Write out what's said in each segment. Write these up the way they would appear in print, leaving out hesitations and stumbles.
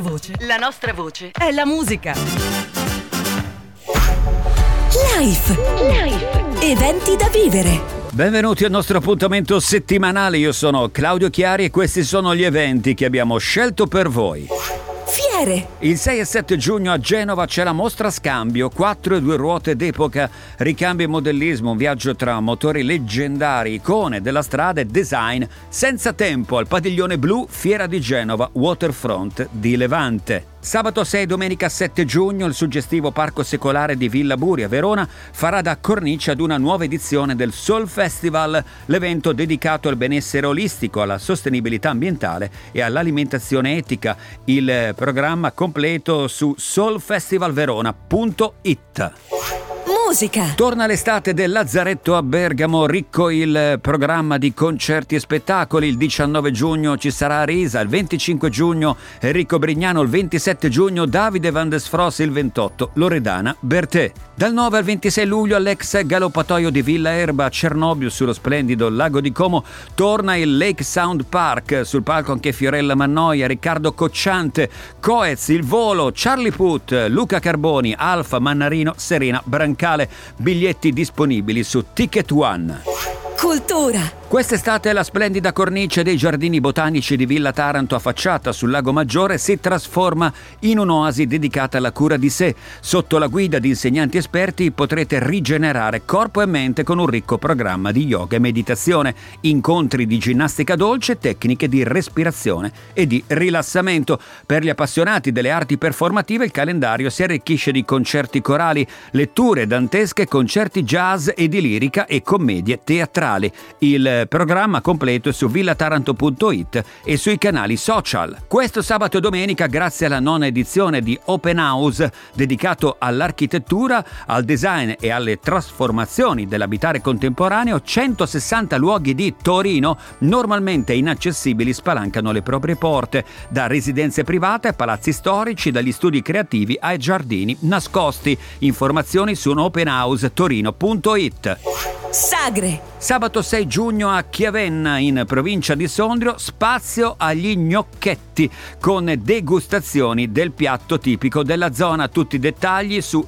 La nostra voce è la musica. Life. Eventi da vivere. Benvenuti al nostro appuntamento settimanale. Io sono Claudio Chiari e questi sono gli eventi che abbiamo scelto per voi. Fiere. Il 6 e 7 giugno a Genova c'è la mostra Scambio, 4 e 2 ruote d'epoca, ricambio e modellismo, un viaggio tra motori leggendari, icone della strada e design senza tempo al padiglione blu Fiera di Genova, Waterfront di Levante. Sabato 6 e domenica 7 giugno il suggestivo Parco Secolare di Villa Buri a Verona farà da cornice ad una nuova edizione del Soul Festival, l'evento dedicato al benessere olistico, alla sostenibilità ambientale e all'alimentazione etica. Il programma completo su soulfestivalverona.it. Musica. Torna l'estate del Lazzaretto a Bergamo, ricco il programma di concerti e spettacoli. Il 19 giugno ci sarà Arisa, il 25 giugno Enrico Brignano, il 27 giugno Davide Van der Sfros, il 28 Loredana Bertè. Dal 9 al 26 luglio all'ex galoppatoio di Villa Erba a Cernobbio sullo splendido lago di Como torna il Lake Sound Park, sul palco anche Fiorella Mannoia, Riccardo Cocciante, Coez, Il Volo, Charlie Puth, Luca Carboni, Alfa Mannarino, Serena Brancale. Biglietti disponibili su Ticket One. Cultura. Quest'estate la splendida cornice dei giardini botanici di Villa Taranto affacciata sul Lago Maggiore si trasforma in un'oasi dedicata alla cura di sé. Sotto la guida di insegnanti esperti potrete rigenerare corpo e mente con un ricco programma di yoga e meditazione, incontri di ginnastica dolce, tecniche di respirazione e di rilassamento. Per gli appassionati delle arti performative il calendario si arricchisce di concerti corali, letture dantesche, concerti jazz e di lirica e commedie teatrali. Il programma completo è su villataranto.it e sui canali social. Questo sabato e domenica, grazie alla 9ª edizione di Open House dedicato all'architettura, al design e alle trasformazioni dell'abitare contemporaneo, 160 luoghi di Torino normalmente inaccessibili spalancano le proprie porte, da residenze private a palazzi storici, dagli studi creativi ai giardini nascosti. Informazioni su openhousetorino.it. Sagre. Sabato 6 giugno a Chiavenna, in provincia di Sondrio, spazio agli gnocchetti con degustazioni del piatto tipico della zona. Tutti i dettagli su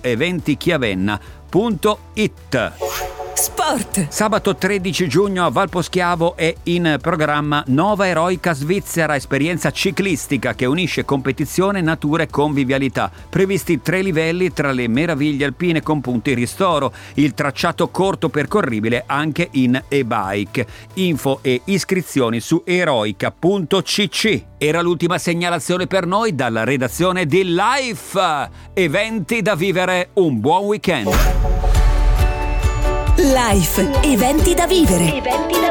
eventichiavenna.it. Sport. Sabato 13 giugno a Valposchiavo è in programma Nova Eroica Svizzera, esperienza ciclistica che unisce competizione, natura e convivialità. Previsti 3 livelli tra le meraviglie alpine con punti ristoro, il tracciato corto percorribile anche in e-bike. Info e iscrizioni su eroica.cc. Era l'ultima segnalazione per noi dalla redazione di Life. Eventi da vivere, un buon weekend. Life. Eventi da vivere.